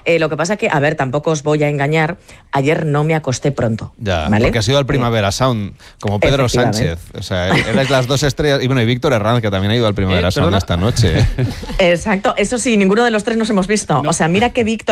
Lo que pasa que, a ver, tampoco os voy a engañar, ayer no me acosté pronto. Ya, ¿vale? porque has ido al Primavera Sound, como Pedro Sánchez. O sea, eres las dos estrellas. Y bueno, y Víctor Herranz, que también ha ido al Primavera Sound esta noche. Exacto, eso sí, ninguno de los tres nos hemos visto. No. O sea, mira que Víctor